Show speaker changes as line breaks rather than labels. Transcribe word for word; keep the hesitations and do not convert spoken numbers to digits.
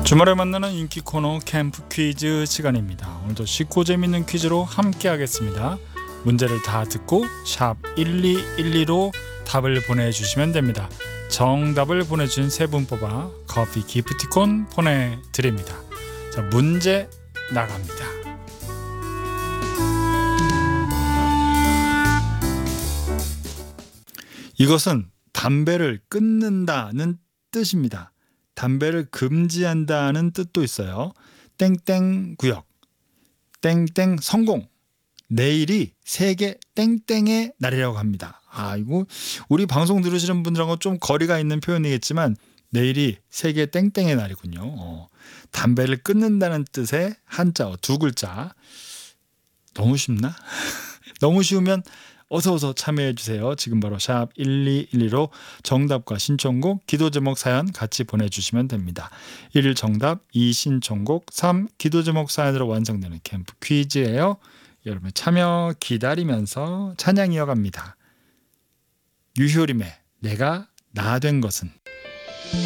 주말에 만나는 인기 코너 캠프 퀴즈 시간입니다. 오늘도 쉽고 재밌는 퀴즈로 함께 하겠습니다. 문제를 다 듣고 샵 일이일이로 답을 보내주시면 됩니다. 정답을 보내주신 세 분 뽑아 커피 기프티콘 보내드립니다. 자, 문제 나갑니다. 이것은 담배를 끊는다는 뜻입니다. 담배를 금지한다는 뜻도 있어요. 땡땡 구역, 땡땡 성공, 내일이 세계 땡땡의 날이라고 합니다. 아, 이거 우리 방송 들으시는 분들하고 좀 거리가 있는 표현이겠지만 내일이 세계 땡땡의 날이군요. 어, 담배를 끊는다는 뜻의 한자어 두 글자. 너무 쉽나? 너무 쉬우면 어서 어서 참여해 주세요. 지금 바로 샵 일이일이로 정답과 신청곡, 기도 제목 사연 같이 보내주시면 됩니다. 일 정답, 이 신청곡, 삼 기도 제목 사연으로 완성되는 캠프 퀴즈예요. 여러분 참여 기다리면서 찬양 이어갑니다. 유효림의 내가 나 된 것은.